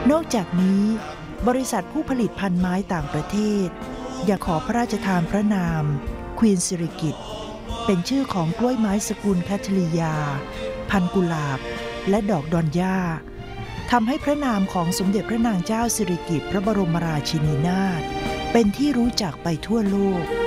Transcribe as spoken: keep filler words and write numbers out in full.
นอกจากนี้บริษัทผู้ผลิตพันธุ์ไม้ต่างประเทศยังขอพระราชทานพระนามควีนสิริกิติ์เป็นชื่อของกล้วยไม้สกุลแคทริยาพันธุ์กุหลาบและดอกดอนย่าทำให้พระนามของสมเด็จพระนางเจ้าสิริกิติ์พระบรมราชินีนาถเป็นที่รู้จักไปทั่วโลก